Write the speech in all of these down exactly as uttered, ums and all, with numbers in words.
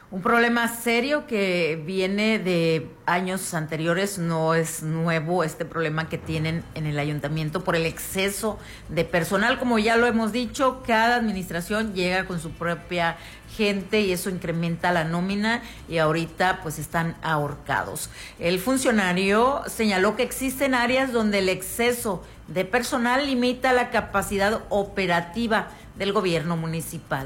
Un problema serio que viene de años anteriores, no es nuevo este problema que tienen en el ayuntamiento por el exceso de personal. Como ya lo hemos dicho, cada administración llega con su propia gente y eso incrementa la nómina y ahorita pues están ahorcados. El funcionario señaló que existen áreas donde el exceso de personal limita la capacidad operativa del gobierno municipal.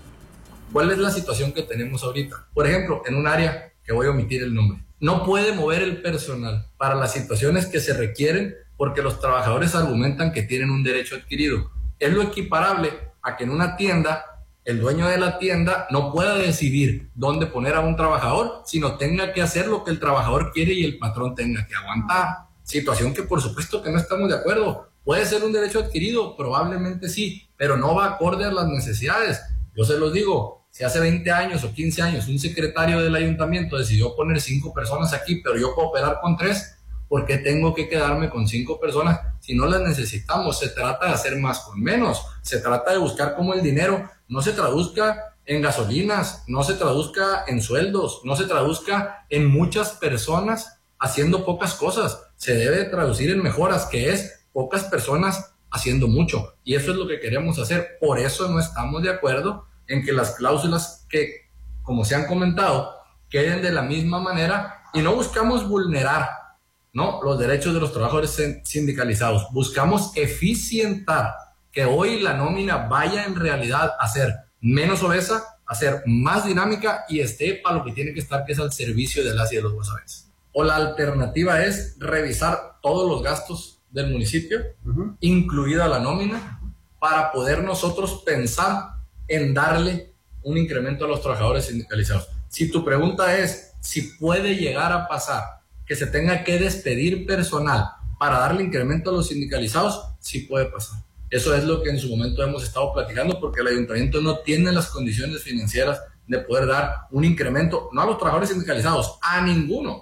¿Cuál es la situación que tenemos ahorita? Por ejemplo, en un área que voy a omitir el nombre, no puede mover el personal para las situaciones que se requieren porque los trabajadores argumentan que tienen un derecho adquirido. Es lo equiparable a que en una tienda el dueño de la tienda no pueda decidir dónde poner a un trabajador, sino tenga que hacer lo que el trabajador quiere y el patrón tenga que aguantar. Situación que por supuesto que no estamos de acuerdo. ¿Puede ser un derecho adquirido? Probablemente sí, pero no va acorde a las necesidades. Yo se los digo, si hace veinte años o quince años un secretario del ayuntamiento decidió poner cinco personas aquí, pero yo puedo operar con tres, ¿por qué tengo que quedarme con cinco personas si no las necesitamos? Se trata de hacer más con menos, se trata de buscar cómo el dinero no se traduzca en gasolinas, no se traduzca en sueldos, no se traduzca en muchas personas haciendo pocas cosas, se debe traducir en mejoras, que es pocas personas haciendo mucho, y eso es lo que queremos hacer. Por eso no estamos de acuerdo en que las cláusulas que, como se han comentado, queden de la misma manera, y no buscamos vulnerar, ¿no?, los derechos de los trabajadores sindicalizados. Buscamos eficientar, que hoy la nómina vaya en realidad a ser menos obesa, a ser más dinámica y esté para lo que tiene que estar, que es al servicio de las y de los guasavenses. O la alternativa es revisar todos los gastos del municipio, uh-huh. incluida la nómina, para poder nosotros pensar en darle un incremento a los trabajadores sindicalizados. Si tu pregunta es si puede llegar a pasar que se tenga que despedir personal para darle incremento a los sindicalizados, sí puede pasar. Eso es lo que en su momento hemos estado platicando, porque el ayuntamiento no tiene las condiciones financieras de poder dar un incremento, no a los trabajadores sindicalizados, a ninguno.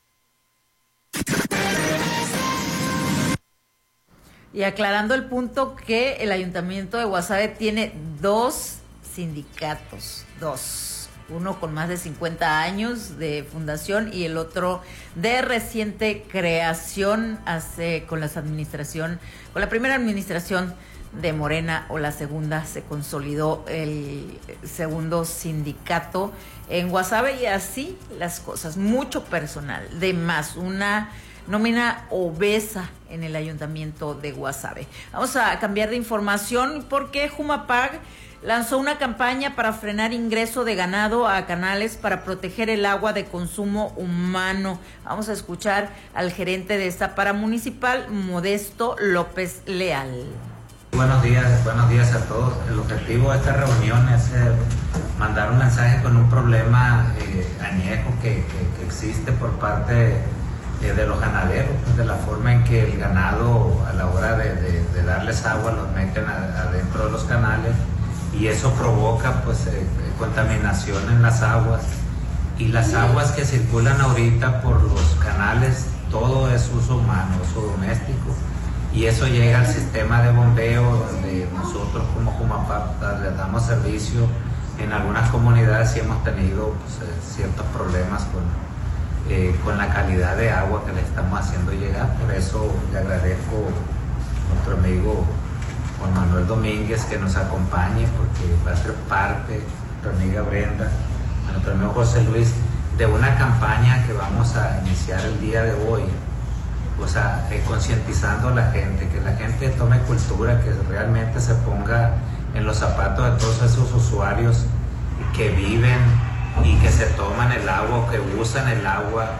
Y aclarando el punto que el ayuntamiento de Guasave tiene dos sindicatos, dos, uno con más de cincuenta años de fundación y el otro de reciente creación, hace con las administración, con la primera administración de Morena o la segunda se consolidó el segundo sindicato en Guasave, y así las cosas, mucho personal, de más, una nómina obesa en el ayuntamiento de Guasave. Vamos a cambiar de información porque Jumapag lanzó una campaña para frenar ingreso de ganado a canales para proteger el agua de consumo humano. Vamos a escuchar al gerente de esta paramunicipal, Modesto López Leal. Buenos días, buenos días a todos. El objetivo de esta reunión es eh, mandar un mensaje con un problema eh, añejo que, que, que existe por parte Eh, de los ganaderos, de la forma en que el ganado a la hora de, de, de darles agua los meten a, adentro de los canales, y eso provoca pues eh, contaminación en las aguas, y las aguas que circulan ahorita por los canales todo es uso humano, uso doméstico, y eso llega al sistema de bombeo donde nosotros como Jumapag les damos servicio en algunas comunidades y hemos tenido pues, eh, ciertos problemas con Eh, con la calidad de agua que le estamos haciendo llegar. Por eso le agradezco a nuestro amigo Juan Manuel Domínguez que nos acompañe, porque va a ser parte, nuestra amiga Brenda, a nuestro amigo José Luis, de una campaña que vamos a iniciar el día de hoy, o sea, eh, concientizando a la gente, que la gente tome cultura, que realmente se ponga en los zapatos de todos esos usuarios que viven y que se toman el agua, que usan el agua,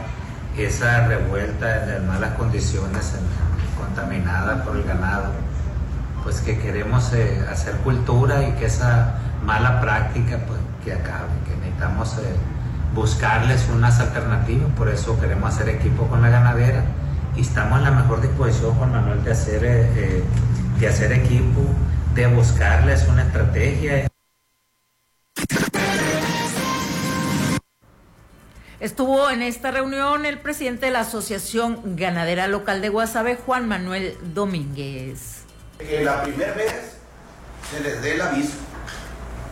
esa revuelta de malas condiciones, contaminada por el ganado, pues que queremos eh, hacer cultura y que esa mala práctica pues que acabe, que necesitamos eh, buscarles unas alternativas. Por eso queremos hacer equipo con la ganadera y estamos en la mejor disposición, Juan Manuel, de hacer, eh, de hacer equipo, de buscarles una estrategia. Estuvo en esta reunión el presidente de la Asociación Ganadera Local de Guasave, Juan Manuel Domínguez. Que la primera vez se les dé el aviso